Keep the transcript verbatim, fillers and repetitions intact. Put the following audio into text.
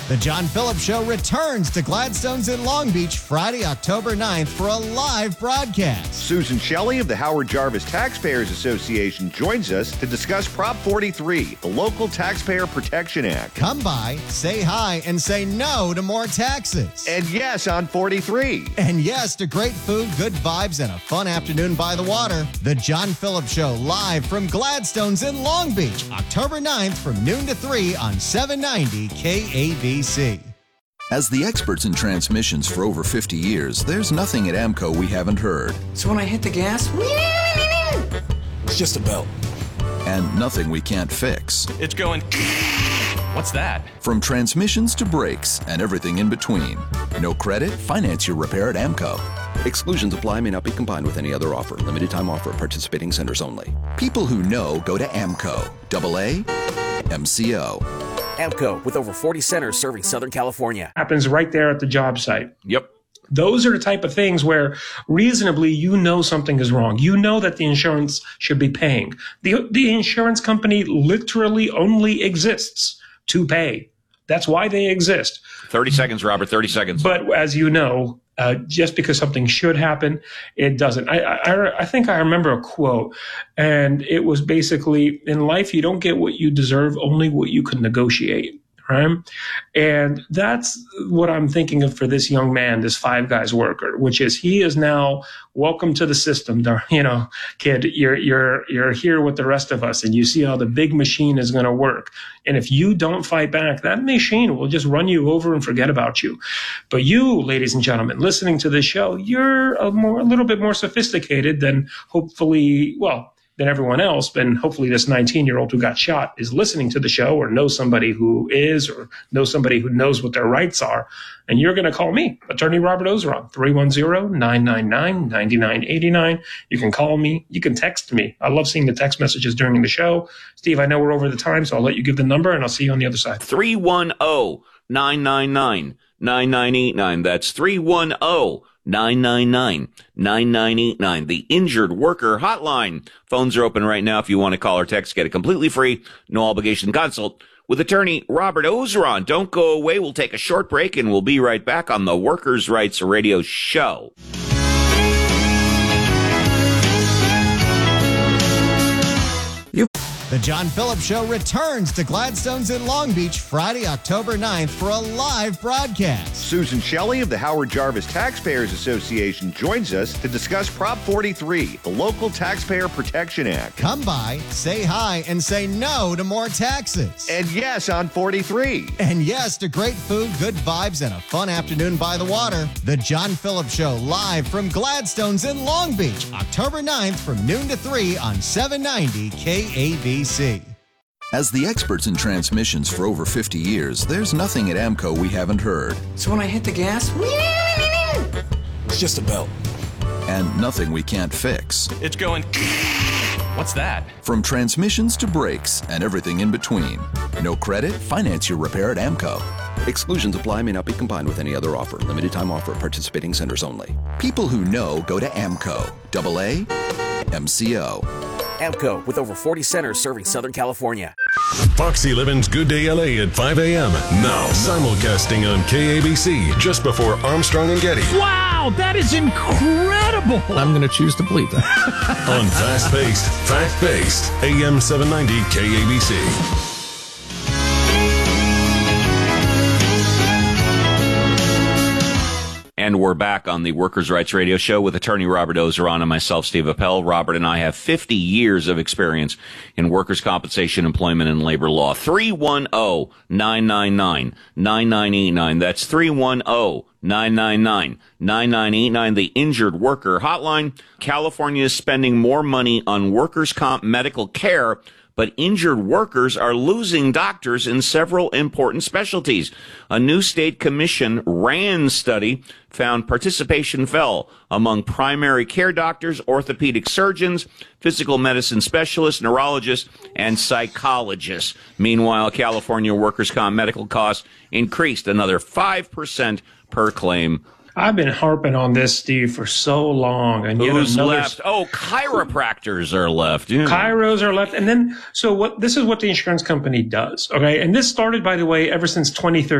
The John Phillips Show returns to Gladstone's in Long Beach Friday, October ninth for a live broadcast. Susan Shelley of the Howard Jarvis Taxpayers Association joins us to discuss Prop forty-three, the Local Taxpayer Protection Act. Come by, say hi, and say no to more taxes. And yes on forty-three. And yes to great food, good vibes, and a fun afternoon by the water. The John Phillips Show live from Gladstone's in Long Beach, October ninth from noon to three on seven ninety K A B C. As the experts in transmissions for over fifty years, there's nothing at AMCO we haven't heard. So when I hit the gas, it's just a belt. And nothing we can't fix. It's going... What's that? From transmissions to brakes and everything in between. No credit? Finance your repair at AMCO. Exclusions apply, may not be combined with any other offer. Limited time offer at participating centers only. People who know go to AMCO. Double A M C O. AMCO, with over forty centers serving Southern California. Happens right there at the job site. Yep. Those are the type of things where reasonably you know something is wrong. You know that the insurance should be paying. The, the insurance company literally only exists to pay. That's why they exist. thirty seconds, Robert, thirty seconds. But as you know, uh, just because something should happen, it doesn't. I, I, I think I remember a quote, and it was basically, in life, you don't get what you deserve, only what you can negotiate. Right? And that's what I'm thinking of for this young man, this Five Guys worker, which is he is now welcome to the system. You know, kid, you're you're you're here with the rest of us, and you see how the big machine is going to work. And if you don't fight back, that machine will just run you over and forget about you. But you, ladies and gentlemen, listening to this show, you're a more a little bit more sophisticated than hopefully, well, than everyone else, and hopefully this nineteen-year-old who got shot is listening to the show or knows somebody who is or knows somebody who knows what their rights are. And you're going to call me, Attorney Robert Ozeron, three one zero, nine nine nine, nine nine eight nine. You can call me. You can text me. I love seeing the text messages during the show. Steve, I know we're over the time, so I'll let you give the number, and I'll see you on the other side. three one zero, nine nine nine, nine nine eight nine. That's three one zero, nine nine nine, nine nine eight nine, the Injured Worker Hotline. Phones are open right now if you want to call or text. Get a completely free, no obligation consult with attorney Robert Ozeron. Don't go away. We'll take a short break, and we'll be right back on the Workers' Rights Radio Show. The John Phillips Show returns to Gladstone's in Long Beach Friday, October ninth for a live broadcast. Susan Shelley of the Howard Jarvis Taxpayers Association joins us to discuss Prop forty-three, the Local Taxpayer Protection Act. Come by, say hi, and say no to more taxes. And yes on forty-three. And yes to great food, good vibes, and a fun afternoon by the water. The John Phillips Show live from Gladstone's in Long Beach, October ninth from noon to three on seven ninety K A B C. As the experts in transmissions for over fifty years, there's nothing at AMCO we haven't heard. So when I hit the gas, It's just a belt. And nothing we can't fix. It's going... What's that? From transmissions to brakes and everything in between. No credit? Finance your repair at AMCO. Exclusions apply, may not be combined with any other offer. Limited time offer at participating centers only. People who know go to AMCO. Double A M C O. AMCO, with over forty centers serving Southern California. Foxy Levin's Good Day L A at five a.m. Now, simulcasting on K A B C just before Armstrong and Getty. Wow, that is incredible. I'm going to choose to believe that. On fast-paced, fact-based, A M seven ninety K A B C. And we're back on the Workers' Rights Radio Show with attorney Robert Ozeron and myself, Steve Appel. Robert and I have fifty years of experience in workers' compensation, employment, and labor law. three one zero, nine nine nine, nine nine eight nine. That's three one zero, nine nine nine, nine nine eight nine, the Injured Worker Hotline. California is spending more money on workers' comp medical care, but injured workers are losing doctors in several important specialties. A new state commission RAND study found participation fell among primary care doctors, orthopedic surgeons, physical medicine specialists, neurologists, and psychologists. Meanwhile, California workers' comp medical costs increased another five percent per claim. I've been harping on this, Steve, for so long. And Who's another... left? Oh, chiropractors are left. Yeah. Chiros are left. And then, so what? This is what the insurance company does, okay? And this started, by the way, ever since twenty thirteen.